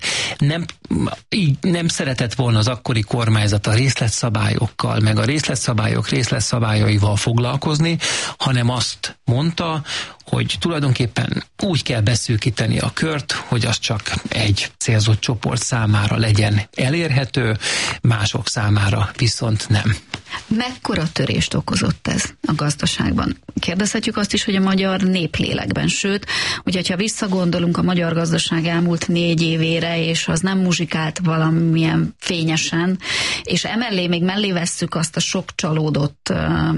Nem szeretett volna az akkori kormányzat a részletszabályokkal, meg a részletszabályaival foglalkozni, hanem azt mondta, hogy tulajdonképpen úgy kell beszűkíteni a kört, hogy az csak egy célzott csoport számára legyen elérhető, mások számára viszont nem. Mekkora törést okozott ez a gazdaságban? Kérdezhetjük azt is, hogy a magyar néplélekben, sőt, hogyha visszagondolunk a magyar gazdaság elmúlt 4 évére, és az nem muzsikált valamilyen fényesen, és emellé még mellé vesszük azt a sok csalódott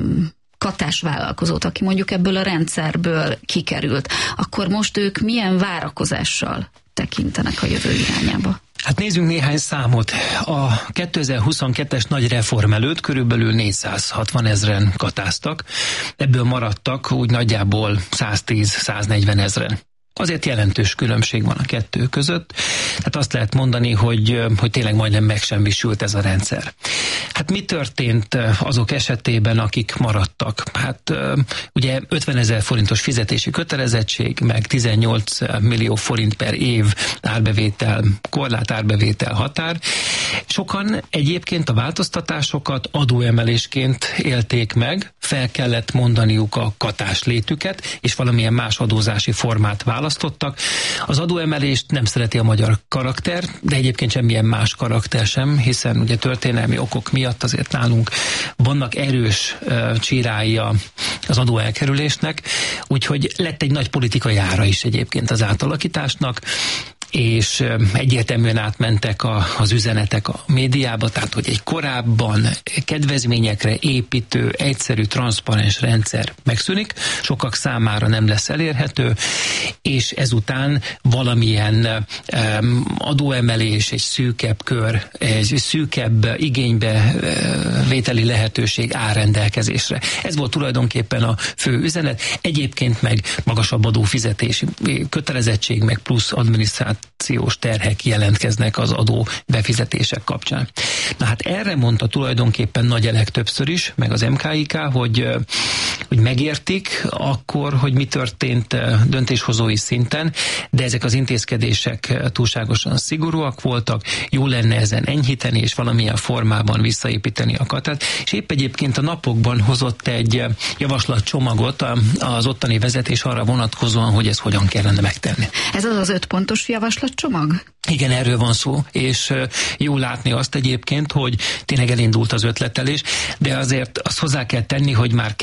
katás vállalkozót, aki mondjuk ebből a rendszerből kikerült, akkor most ők milyen várakozással tekintenek a jövő irányába? Hát nézzünk néhány számot. A 2022-es nagy reform előtt körülbelül 460 000 katáztak, ebből maradtak úgy nagyjából 110-140 000. Azért jelentős különbség van a kettő között, tehát azt lehet mondani, hogy tényleg majdnem megsemmisült ez a rendszer. Hát mi történt azok esetében, akik maradtak? Hát ugye 50 000 forintos fizetési kötelezettség, meg 18 millió forint per év árbevétel, korlát árbevétel határ. Sokan egyébként a változtatásokat adóemelésként élték meg, fel kellett mondaniuk a katás létüket, és valamilyen más adózási formát választottak. Az adóemelést nem szereti a magyar karakter, de egyébként semmilyen más karakter sem, hiszen ugye történelmi okok miatt azért nálunk vannak erős csírái az adóelkerülésnek, úgyhogy lett egy nagy politikai ára is egyébként az átalakításnak, és egyértelműen átmentek az üzenetek a médiába, tehát hogy egy korábban kedvezményekre építő, egyszerű, transzparens rendszer megszűnik, sokak számára nem lesz elérhető, és ezután valamilyen adóemelés, egy szűkebb kör, egy szűkebb igénybe vételi lehetőség áll rendelkezésre. Ez volt tulajdonképpen a fő üzenet. Egyébként meg magasabb adófizetési kötelezettség, meg plusz adminisztrált tranzakciós terhek jelentkeznek az adó befizetések kapcsán. Na hát erre mondta tulajdonképpen Nagy Elek többször is, meg az MKIK, hogy megértik akkor, hogy mi történt döntéshozói szinten, de ezek az intézkedések túlságosan szigorúak voltak, jó lenne ezen enyhíteni, és valamilyen formában visszaépíteni a katát, és épp egyébként a napokban hozott egy javaslatcsomagot az ottani vezetés arra vonatkozóan, hogy ezt hogyan kellene megtenni. Ez az 5 pontos javaslatcsomag? Igen, erről van szó, és jó látni azt egyébként, hogy tényleg elindult az ötletelés, de azért azt hozzá kell tenni, hogy már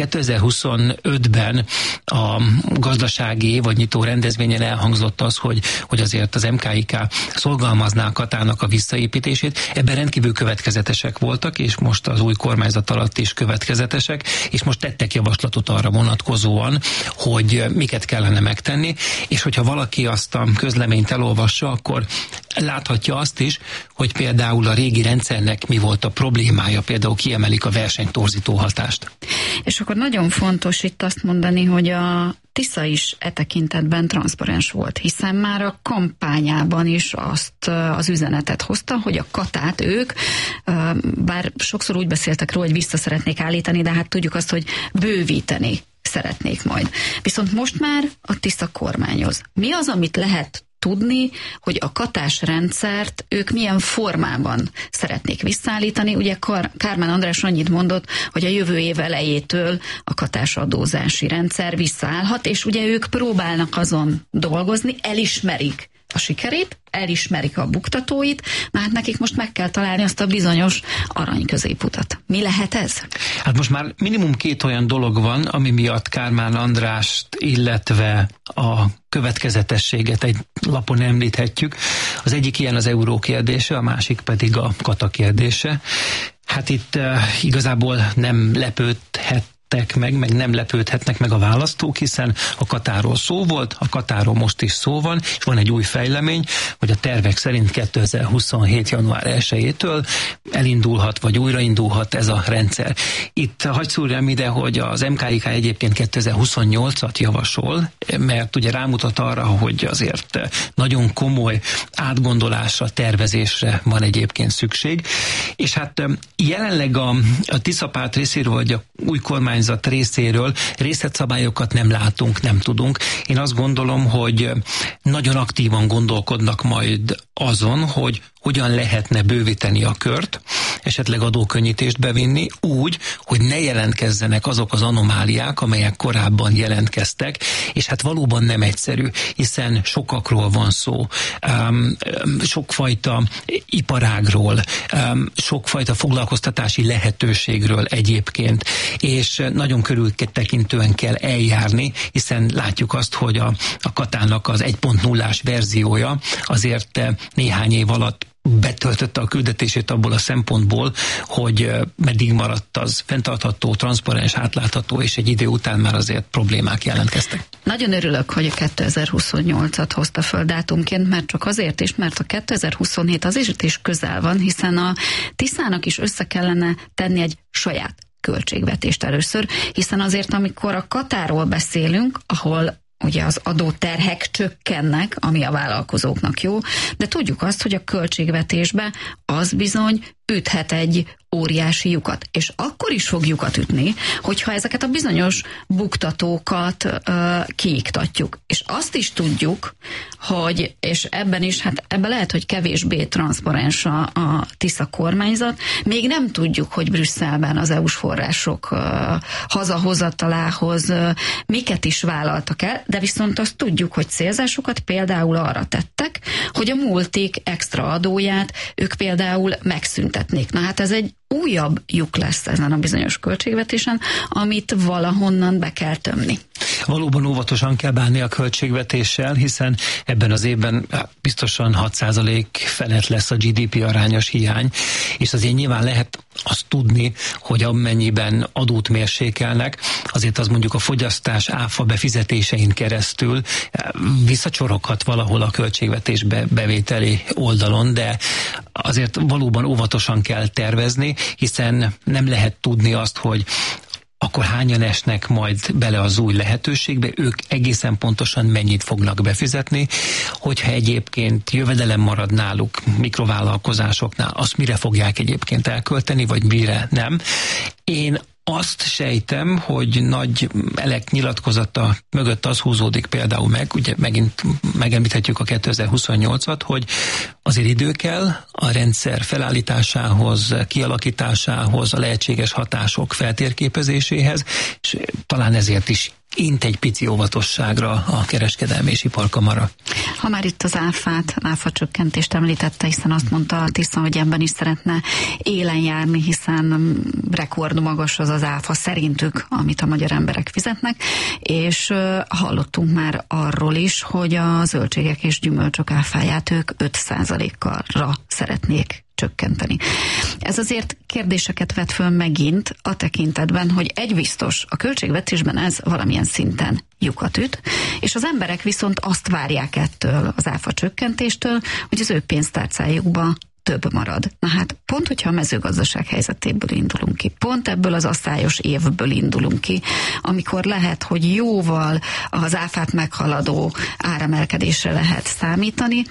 2025-ben a gazdasági vagy nyitó rendezvényen elhangzott az, hogy azért az MKIK szorgalmazná a katának a visszaépítését. Ebben rendkívül következetesek voltak, és most az új kormányzat alatt is következetesek, és most tettek javaslatot arra vonatkozóan, hogy miket kellene megtenni, és hogyha valaki azt a közleményt elolvassa, akkor láthatja azt is, hogy például a régi rendszernek mi volt a problémája, például kiemelik a versenytorzító hatást. És akkor nagyon fontos itt azt mondani, hogy a Tisza is e tekintetben transzparens volt, hiszen már a kampányában is azt az üzenetet hozta, hogy a katát ők, bár sokszor úgy beszéltek róla, hogy vissza szeretnék állítani, de hát tudjuk azt, hogy bővíteni szeretnék majd. Viszont most már a Tisza kormányoz. Mi az, amit lehet tudni, hogy a katásrendszert ők milyen formában szeretnék visszaállítani? Ugye Kármán András annyit mondott, hogy a jövő év elejétől a katásadózási rendszer visszaállhat, és ugye ők próbálnak azon dolgozni, elismerik a sikerét, elismerik a buktatóit, hát nekik most meg kell találni azt a bizonyos arany középutat. Mi lehet ez? Hát most már minimum 2 olyan dolog van, ami miatt Kármán Andrást, illetve a következetességet egy lapon említhetjük. Az egyik ilyen az euró kérdése, a másik pedig a kata kérdése. Hát itt igazából nem lepődhet meg nem lepődhetnek meg a választók, hiszen a katáról szó volt, a katáról most is szó van, és van egy új fejlemény, hogy a tervek szerint 2027. január 1-től elindulhat, vagy újraindulhat ez a rendszer. Itt hadd szúrjam ide, hogy az MKIK egyébként 2028-at javasol, mert ugye rámutat arra, hogy azért nagyon komoly átgondolásra, tervezésre van egyébként szükség, és hát jelenleg a Tisza párt részéről, vagy a új kormány részéről részletszabályokat nem látunk, nem tudunk. Én azt gondolom, hogy nagyon aktívan gondolkodnak majd azon, hogy hogyan lehetne bővíteni a kört, esetleg adókönnyítést bevinni úgy, hogy ne jelentkezzenek azok az anomáliák, amelyek korábban jelentkeztek, és hát valóban nem egyszerű, hiszen sokakról van szó, sokfajta iparágról, sokfajta foglalkoztatási lehetőségről egyébként, és nagyon körültekintően kell eljárni, hiszen látjuk azt, hogy a katának az 1.0-ás verziója azért néhány év alatt betöltötte a küldetését abból a szempontból, hogy meddig maradt az fenntartható, transzparens, átlátható, és egy idő után már azért problémák jelentkeztek. Nagyon örülök, hogy a 2028-at hozta föl dátumként, mert csak azért is, mert a 2027 azért is közel van, hiszen a Tiszának is össze kellene tenni egy saját költségvetést először, hiszen azért, amikor a katáról beszélünk, ahol ugye az adóterhek csökkennek, ami a vállalkozóknak jó, de tudjuk azt, hogy a költségvetésbe az bizony üthet egy óriási lyukat. És akkor is fog lyukat ütni, hogyha ezeket a bizonyos buktatókat kiiktatjuk. És azt is tudjuk, hogy, és ebben is, hát ebben lehet, hogy kevésbé transzparens a Tisza kormányzat, még nem tudjuk, hogy Brüsszelben az EU-s források hazahozatalához miket is vállaltak el, de viszont azt tudjuk, hogy célzásokat például arra tettek, hogy a multik extra adóját ők például megszüntetnék. Na hát ez egy újabb lyuk lesz ezen a bizonyos költségvetésen, amit valahonnan be kell tömni. Valóban óvatosan kell bánni a költségvetéssel, hiszen ebben az évben biztosan 6% felett lesz a GDP arányos hiány, és azért nyilván lehet azt tudni, hogy amennyiben adót mérsékelnek, azért az mondjuk a fogyasztás áfa befizetésein keresztül visszacsoroghat valahol a költségvetésbe bevételi oldalon, de azért valóban óvatosan kell tervezni, hiszen nem lehet tudni azt, hogy a akkor hányan esnek majd bele az új lehetőségbe, ők egészen pontosan mennyit fognak befizetni, hogyha egyébként jövedelem marad náluk mikrovállalkozásoknál, azt mire fogják egyébként elkölteni, vagy mire nem. Én azt sejtem, hogy nagy Elek nyilatkozata mögött az húzódik például meg, ugye megint megemlíthetjük a 2028-at, hogy azért idő kell a rendszer felállításához, kialakításához, a lehetséges hatások feltérképezéséhez, és talán ezért is int egy pici óvatosságra a Kereskedelmi és Iparkamara. Ha már itt az áfa csökkentést említette, hiszen azt mondta Tisza, hogy ebben is szeretne élen járni, hiszen rekordmagas az áfa szerintük, amit a magyar emberek fizetnek, és hallottunk már arról is, hogy a zöldségek és gyümölcsök áfáját ők 5%-ra szeretnék csökkenteni. Ez azért kérdéseket vet föl megint a tekintetben, hogy egy biztos, a költségvetésben ez valamilyen szinten lyukat üt, és az emberek viszont azt várják ettől az áfa csökkentéstől, hogy az ő pénztárcájukba több marad. Na hát pont, hogyha a mezőgazdaság helyzetéből indulunk ki, pont ebből az asszályos évből indulunk ki, amikor lehet, hogy jóval az áfát meghaladó áremelkedésre lehet számítani,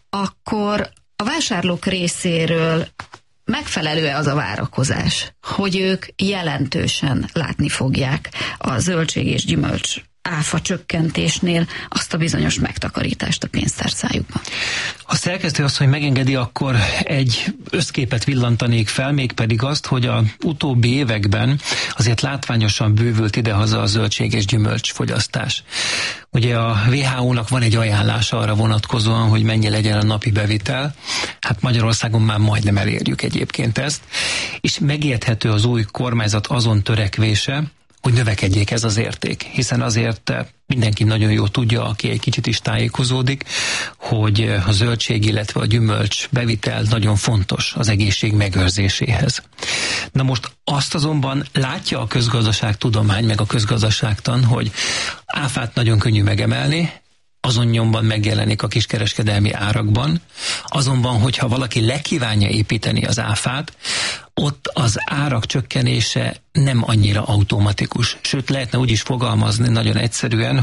akkor a vásárlók részéről megfelelő-e az a várakozás, hogy ők jelentősen látni fogják a zöldség és gyümölcs áfa csökkentésnél azt a bizonyos megtakarítást a pénztárcájukban? A szerkesztő azt, hogy megengedi, akkor egy összképet villantanék fel, mégpedig azt, hogy az utóbbi években azért látványosan bővült idehaza a zöldség és gyümölcs fogyasztás. Ugye a WHO-nak van egy ajánlása arra vonatkozóan, hogy mennyi legyen a napi bevitel. Hát Magyarországon már majdnem elérjük egyébként ezt, és megérthető az új kormányzat azon törekvése, hogy növekedjék ez az érték, hiszen azért mindenki nagyon jól tudja, aki egy kicsit is tájékozódik, hogy a zöldség, illetve a gyümölcs bevitel nagyon fontos az egészség megőrzéséhez. Na most azt azonban látja a közgazdaságtudomány, meg a közgazdaságtan, hogy áfát nagyon könnyű megemelni, azon nyomban megjelenik a kiskereskedelmi árakban, azonban, hogyha valaki lekívánja építeni az áfát, ott az árak csökkenése nem annyira automatikus. Sőt, lehetne úgy is fogalmazni nagyon egyszerűen,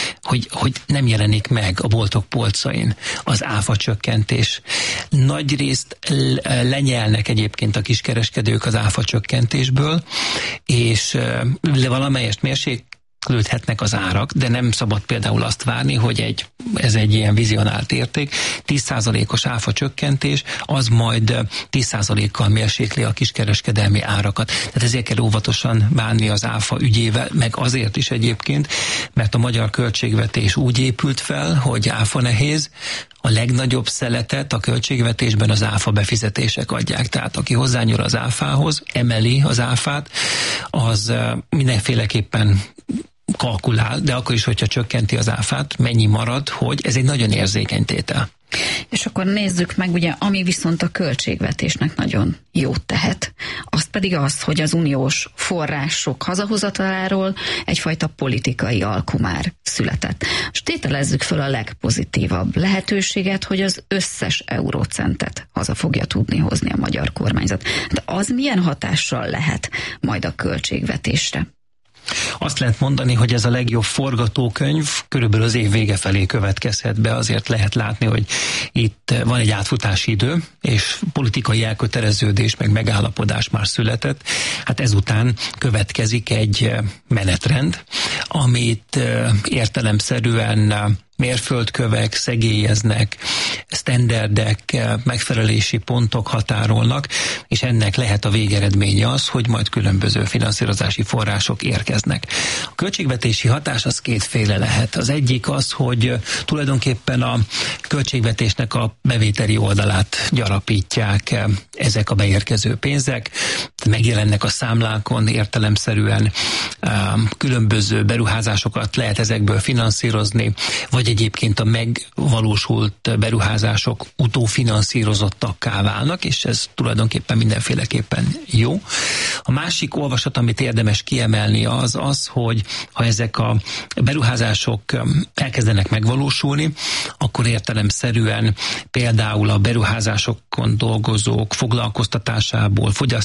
hogy nem jelenik meg a boltok polcain az áfa csökkentés. Nagy részt lenyelnek egyébként a kiskereskedők az áfa csökkentésből, és valamelyest mérséklődhetnek az árak, de nem szabad például azt várni, hogy ez egy ilyen vizionált érték. 10%-os áfa csökkentés, az majd 10%-kal mérsékli a kiskereskedelmi árakat. Tehát ezért kell óvatosan bánni az áfa ügyével, meg azért is egyébként, mert a magyar költségvetés úgy épült fel, hogy áfa nehéz, a legnagyobb szeletet a költségvetésben az áfa befizetések adják. Tehát aki hozzányúl az áfához, emeli az áfát, az mindenféleképpen kalkulál, de akkor is, hogyha csökkenti az áfát, mennyi marad, hogy ez egy nagyon érzékeny tétel. És akkor nézzük meg, ugye, ami viszont a költségvetésnek nagyon jót tehet, az pedig az, hogy az uniós források hazahozataláról egyfajta politikai alkumár született. És tételezzük föl a legpozitívabb lehetőséget, hogy az összes eurócentet haza fogja tudni hozni a magyar kormányzat. De az milyen hatással lehet majd a költségvetésre? Azt lehet mondani, hogy ez a legjobb forgatókönyv körülbelül az év vége felé következhet be, azért lehet látni, hogy itt van egy átfutási idő, és politikai elköteleződés, meg megállapodás már született. Hát ezután következik egy menetrend, amit értelemszerűen mérföldkövek szegélyeznek, sztenderdek, megfelelési pontok határolnak, és ennek lehet a végeredménye az, hogy majd különböző finanszírozási források érkeznek. A költségvetési hatás az kétféle lehet. Az egyik az, hogy tulajdonképpen a költségvetésnek a bevételi oldalát gyarapítják ezek a beérkező pénzek, megjelennek a számlákon értelemszerűen, különböző beruházásokat lehet ezekből finanszírozni, vagy egyébként a megvalósult beruházások utófinanszírozottakká válnak, és ez tulajdonképpen mindenféleképpen jó. A másik olvasat, amit érdemes kiemelni, az, hogy ha ezek a beruházások elkezdenek megvalósulni, akkor értelemszerűen például a beruházásokon dolgozók foglalkoztatásából, fogyasztásából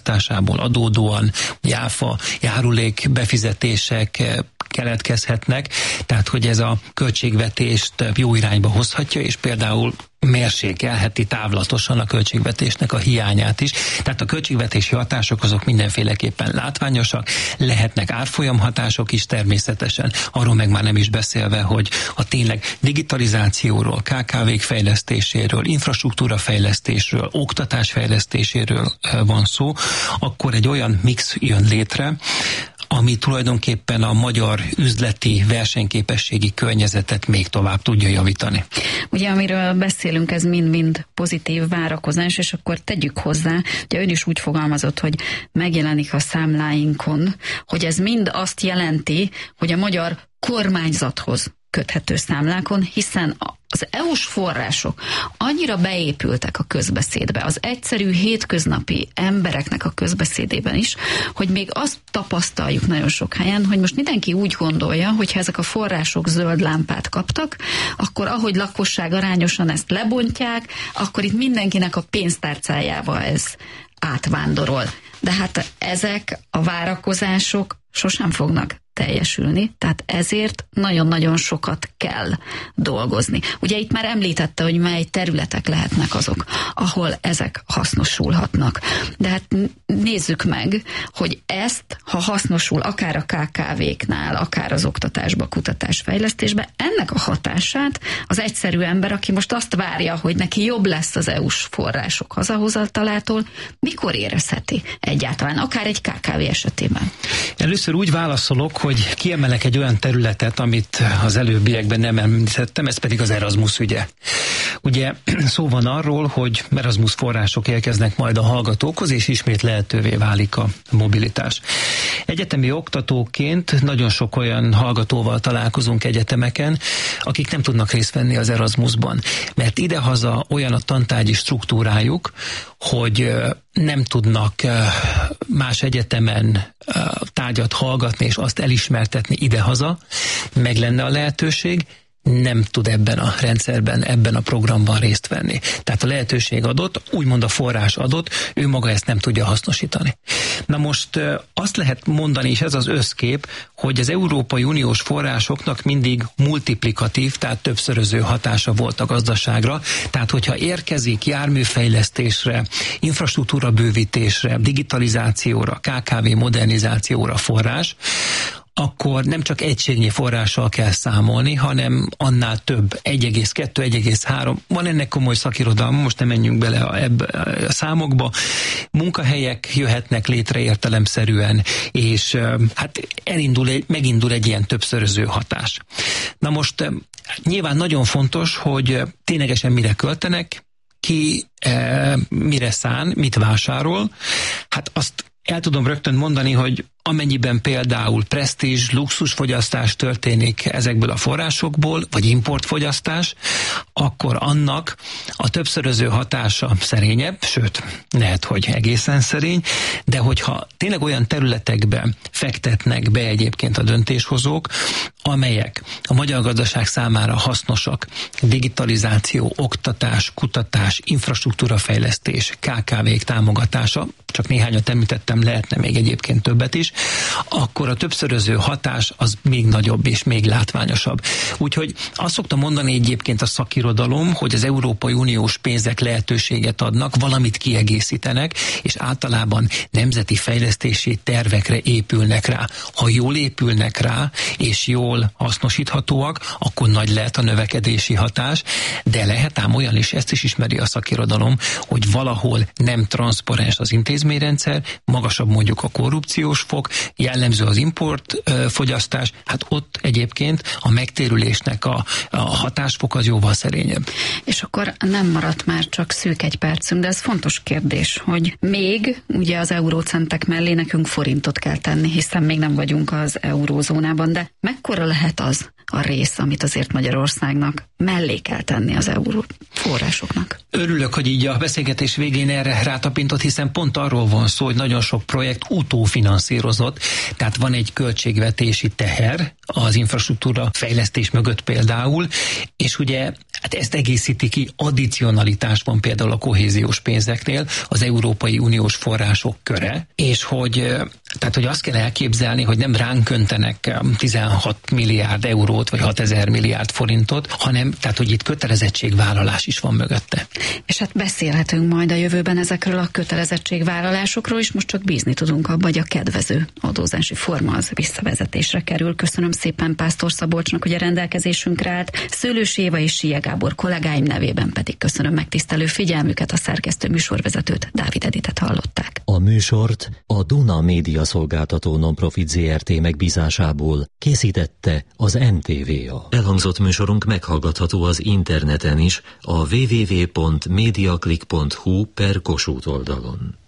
szempontjából adódóan áfa, járulék befizetések keletkezhetnek, tehát hogy ez a költségvetést jó irányba hozhatja, és például mérsékelheti távlatosan a költségvetésnek a hiányát is. Tehát a költségvetési hatások azok mindenféleképpen látványosak, lehetnek árfolyam hatások is természetesen, arról meg már nem is beszélve, hogy ha tényleg digitalizációról, KKV-k fejlesztéséről, infrastruktúra fejlesztésről, oktatás fejlesztéséről van szó, akkor egy olyan mix jön létre, ami tulajdonképpen a magyar üzleti versenyképességi környezetet még tovább tudja javítani. Ugye, amiről beszélünk, ez mind-mind pozitív várakozás, és akkor tegyük hozzá, ugye ön is úgy fogalmazott, hogy megjelenik a számláinkon, hogy ez mind azt jelenti, hogy a magyar kormányzathoz köthető számlákon, hiszen az EU-s források annyira beépültek a közbeszédbe, az egyszerű hétköznapi embereknek a közbeszédében is, hogy még azt tapasztaljuk nagyon sok helyen, hogy most mindenki úgy gondolja, hogy ha ezek a források zöld lámpát kaptak, akkor ahogy lakosság arányosan ezt lebontják, akkor itt mindenkinek a pénztárcájába ez átvándorol. De hát ezek a várakozások sosem fognak teljesülni, tehát ezért nagyon-nagyon sokat kell dolgozni. Ugye itt már említette, hogy mely területek lehetnek azok, ahol ezek hasznosulhatnak. De hát nézzük meg, hogy ezt, ha hasznosul akár a KKV-knál, akár az oktatásba, kutatásfejlesztésbe, ennek a hatását az egyszerű ember, aki most azt várja, hogy neki jobb lesz az EU-s források hazahozatalától, mikor érezheti egyáltalán, akár egy KKV esetében? Először úgy válaszolok, hogy kiemelek egy olyan területet, amit az előbbiekben nem említettem, ez pedig az Erasmus ügye. Ugye szó van arról, hogy Erasmus források érkeznek majd a hallgatókhoz, és ismét lehetővé válik a mobilitás. Egyetemi oktatóként nagyon sok olyan hallgatóval találkozunk egyetemeken, akik nem tudnak részt venni az Erasmusban, mert idehaza olyan a tantárgyi struktúrájuk, hogy nem tudnak más egyetemen tárgyat hallgatni, és azt elismertetni idehaza, meg lenne a lehetőség, nem tud ebben a rendszerben, ebben a programban részt venni. Tehát a lehetőség adott, úgymond a forrás adott, ő maga ezt nem tudja hasznosítani. Na most azt lehet mondani, és ez az összkép, hogy az Európai Uniós forrásoknak mindig multiplikatív, tehát többszöröző hatása volt a gazdaságra. Tehát, hogyha érkezik járműfejlesztésre, infrastruktúra bővítésre, digitalizációra, KKV modernizációra forrás, akkor nem csak egységnyi forrással kell számolni, hanem annál több, 1,2, 1,3. Van ennek komoly szakirodalma, most nem menjünk bele ebbe a számokba. Munkahelyek jöhetnek létre értelemszerűen, és hát megindul egy ilyen többszöröző hatás. Na most nyilván nagyon fontos, hogy ténylegesen mire költenek, ki mire szán, mit vásárol. Hát azt el tudom rögtön mondani, hogy amennyiben például presztízs, luxusfogyasztás történik ezekből a forrásokból, vagy importfogyasztás, akkor annak a többszöröző hatása szerényebb, sőt, lehet, hogy egészen szerény, de hogyha tényleg olyan területekbe fektetnek be egyébként a döntéshozók, amelyek a magyar gazdaság számára hasznosak, digitalizáció, oktatás, kutatás, infrastruktúrafejlesztés, KKV-k támogatása, csak néhányat említettem, lehetne még egyébként többet is, akkor a többszöröző hatás az még nagyobb és még látványosabb. Úgyhogy azt szoktam mondani egyébként a szakirodalom, hogy az Európai Uniós pénzek lehetőséget adnak, valamit kiegészítenek, és általában nemzeti fejlesztési tervekre épülnek rá. Ha jól épülnek rá, és jól hasznosíthatóak, akkor nagy lehet a növekedési hatás, de lehet ám olyan is, ezt is ismeri a szakirodalom, hogy valahol nem transzparens az intézményrendszer, magasabb mondjuk a korrupciós fok, jellemző az importfogyasztás, hát ott egyébként a megtérülésnek a hatásfok az jóval szerényebb. És akkor nem maradt már csak szűk egy percünk, de ez fontos kérdés, hogy még ugye az eurócentek mellé nekünk forintot kell tenni, hiszen még nem vagyunk az eurózónában, de mekkora lehet az a rész, amit azért Magyarországnak mellé kell tenni az euró forrásoknak? Örülök, hogy így a beszélgetés végén erre rátapintott, hiszen pont arról van szó, hogy nagyon sok projekt utófinanszírozott, tehát van egy költségvetési teher az infrastruktúra fejlesztés mögött például, és ugye Hát ezt egészíti ki addicionalitásban például a kohéziós pénzeknél az Európai Uniós források köre, és hogy azt kell elképzelni, hogy nem ránk öntenek 16 milliárd eurót, vagy 6000 milliárd forintot, hanem tehát, hogy itt kötelezettségvállalás is van mögötte. És hát beszélhetünk majd a jövőben ezekről a kötelezettségvállalásokról is, most csak bízni tudunk abba, hogy a kedvező adózási forma az visszavezetésre kerül. Köszönöm szépen Pásztor Szabolcsnak, hogy a rendelkezésünkre állt. Szőlősi Éva és Sia Gábor kollégáim nevében pedig köszönöm megtisztelő figyelmüket, a szerkesztő műsorvezetőt, Dávid Editet hallották. A műsort a Duna Média Szolgáltató Nonprofit Zrt. Megbízásából készítette az NTVA. Elhangzott műsorunk meghallgatható az interneten is, a www.mediaclick.hu/Kossuth oldalon.